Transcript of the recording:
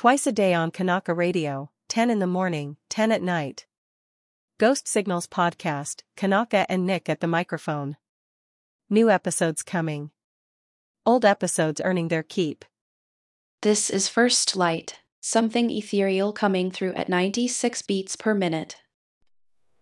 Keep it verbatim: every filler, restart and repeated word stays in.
Twice a day on Kanaka Radio, ten in the morning, ten at night. Ghost Signals Podcast, Kanaka and Nick at the microphone. New episodes coming. Old episodes earning their keep. This is First Light, something ethereal coming through at ninety-six beats per minute.